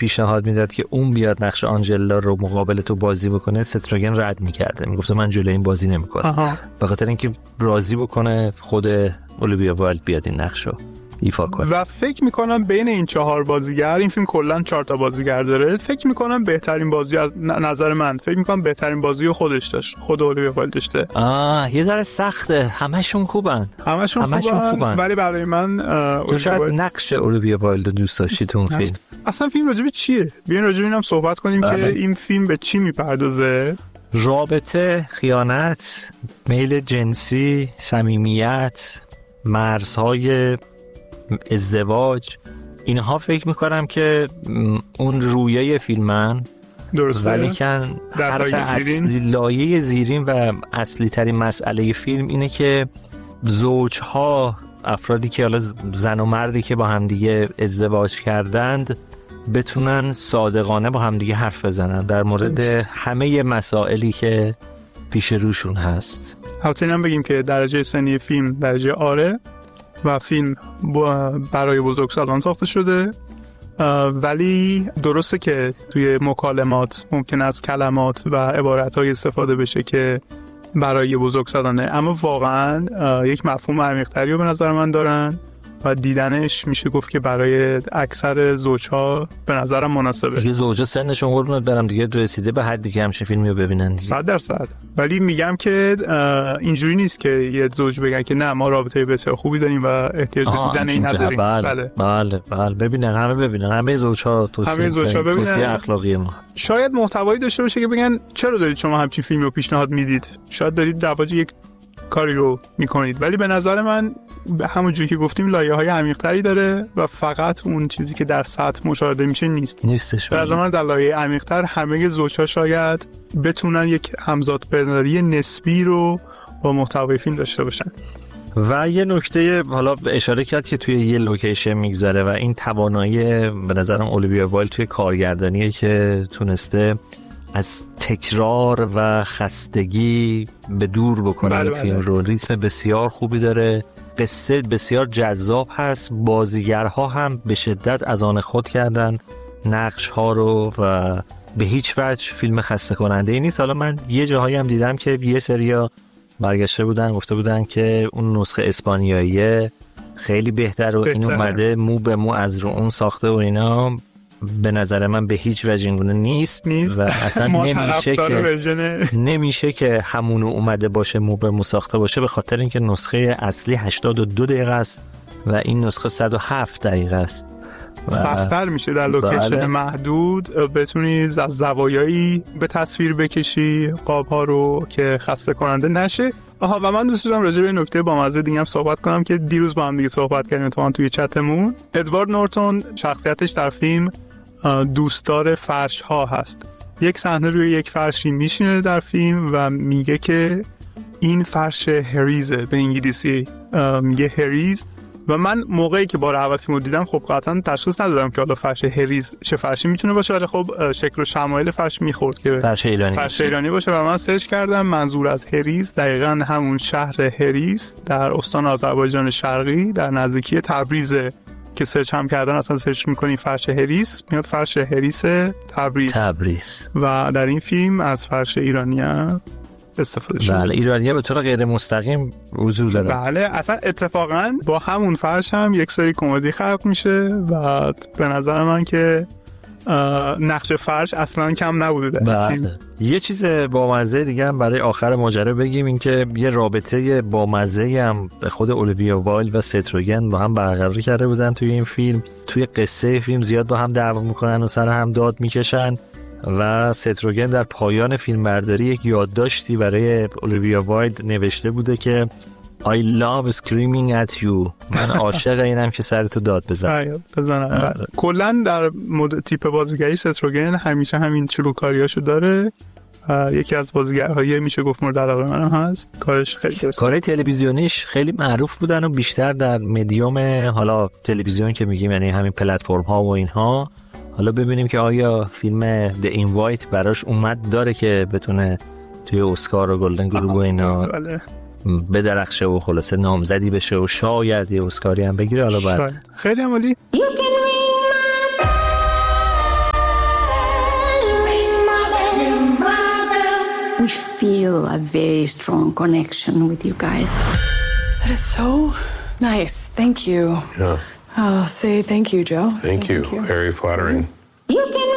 پیشنهاد میداد که اون بیاد نقش آنجلا رو مقابل تو بازی بکنه، ست روگن رد میکرده، میگفت من جلوی این بازی نمیکنم، به خاطر اینکه راضی بکنه خود اولویا وایلد بیاد این نقش رو ایفا کنه. و فکر میکنم بین این 4 بازیگر، این فیلم کلا 4 تا بازیگر داره، فکر میکنم بهترین بازی از نظر من، فکر میکنم بهترین بازی خودش داشت، خود اولویا وایلد داشته. یه ذره سخته، همشون خوبن، ولی برای من شاید نقش اولویا وایلد دوست داشتی تو اون فیلم. اصلا فیلم راجع به چیه؟ بیاین راجع به اینم صحبت کنیم که این فیلم به چی میپردازه. رابطه، خیانت، میل جنسی، صمیمیت، مرزهای ازدواج، اینها فکر میکنم که اون رویه فیلمن. درسته. ولی کن لایه زیرین و اصلی ترین مسئله فیلم اینه که زوجها، افرادی که حالا زن و مردی که با همدیگه ازدواج کردند، بتونن صادقانه با همدیگه حرف بزنن در مورد همه مسائلی که پیش روشون هست. البته اینم بگیم که درجه سنی فیلم درجه آره و فیلم برای بزرگسالان ساخته شده، ولی درسته که توی مکالمات ممکن است کلمات و عبارت‌های استفاده بشه که برای بزرگسالانه، اما واقعاً یک مفهوم عمیق‌تری رو به نظر من دارن و دیدنش میشه گفت که برای اکثر زوجها به نظرم مناسبه. دیگه زوجا سنشون قربونت برم دیگه رسیده به حدی که همچین فیلمی رو ببینن 100%. ولی میگم که اینجوری نیست که یه زوج بگن که نه ما رابطه بسیار خوبی داریم و احتیاج به دیدن این نداریم. بله ببینن، همه زوجها توصیه اخلاقی ما. شاید محتوایی داشته باشه که بگن چرا دارید شما همچین فیلمی رو پیشنهاد میدید، شاید دارید رواج یک کاری رو میکنید، ولی به نظر من همونجوری که گفتیم لایه‌های عمیق‌تری داره و فقط اون چیزی که در سطح مشاهده میشه نیستش. به نظر من در لایه عمیق‌تر همه زوجها شاید بتونن یک همزادپنداری نسبی رو با محتوای فیلم داشته باشن. و یه نکته حالا اشاره کرد که توی یه لوکیشن میگذره و این توانایی به نظرم اولویا وایلد توی کارگردانیه که تونسته از تکرار و خستگی به دور بکنه فیلم رو. ریتم بسیار خوبی داره، قصه بسیار جذاب هست، بازیگرها هم به شدت از آن خود کردن نقش ها رو و به هیچ وجه فیلم خسته کننده ای نیست. حالا من یه جاهایی هم دیدم که یه سریا برگشته بودن گفته بودن که اون نسخه اسپانیایی خیلی بهتر و این اومده مو به مو از رو اون ساخته و اینا. به نظر من به هیچ وجه اینگونه نیست و اصلا نمیشه که همونو اومده باشه مو به مو ساخته باشه، به خاطر اینکه نسخه اصلی 82 دقیقه است و این نسخه 107 دقیقه است. سخت‌تر میشه در لوکیشن محدود بتونی از زوایایی به تصویر بکشی قاب‌ها رو که خسته کننده نشه. و من دوست دارم راجع به نکته بامزه دیگه هم صحبت کنم که دیروز با هم دیگه صحبت کردیم اتفاقاً توی چتمون. ادوارد نورتون شخصیتش در فیلم دوستدار فرش ها هست. یک صحنه روی یک فرشی میشینه در فیلم و میگه که این فرش هریزه، به انگلیسی میگه هریز. و من موقعی که بار اول فیلمو دیدم خب قطعا تشخیص ندادم که حالا فرش هریز چه فرشی میتونه باشه، ولی خب شکل و شمایل فرش میخورد که فرش ایرانی باشه و من سرچ کردم منظور از هریز دقیقاً همون شهر هریز در استان آذربایجان شرقی در نزدیکی تبریز که سرچ هم کردن. اصلا سرچ میکنی فرش هریس میاد فرش هریس تبریز و در این فیلم از فرش ایرانی هم استفاده شده. بله ایرانی‌ها به طور غیر مستقیم حضور دارن. بله اصلا اتفاقا با همون فرش هم یک سری کمدی خلق میشه و به نظر من که نقش فرش اصلا کم نبوده. بله. یه چیز بامزه دیگه هم برای آخر ماجرا بگیم، این که یه رابطه بامزه هم به خود اولویا وایلد و ست روگن با هم برقرار کرده بودن توی این فیلم. توی قصه فیلم زیاد با هم دعوا میکنن و سر هم داد میکشن و ست روگن در پایان فیلم برداری یک یادداشتی برای اولویا وایلد نوشته بوده که I love screaming at you. من عاشق اینم که سرتو داد بزنم. کلا در تیپ بازیگری ست روگن همیشه همین چلوکاریاشو داره. یکی از بازیگرهای میشه گفت مورد علاقه منم هست. کارش خیلی کارهای تلویزیونیش خیلی معروف بودن و بیشتر در مدیوم حالا تلویزیون که میگیم یعنی همین پلتفرم ها و اینها. حالا ببینیم که آیا فیلم The Invite براش اومد داره که بتونه توی اسکار و گلدن گلوب و اینا بدرخشه و خلاصه نامزدی بشه و شاید یه اسکاری هم بگیره. حالا بعد خیلی عالی. We feel a very strong connection with you guys. That is so nice. Thank you. Yeah. I'll say thank you, Joe. Thank you. Very flattering.